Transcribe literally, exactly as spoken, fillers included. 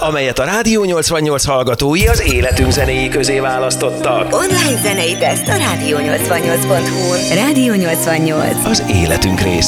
amelyet a Rádió nyolcvannyolc hallgatói az életünk zenéi közé választottak. Online zenei teszt a rádió nyolcvannyolc pont hu-n. Rádió nyolcvannyolc. Az életünk része.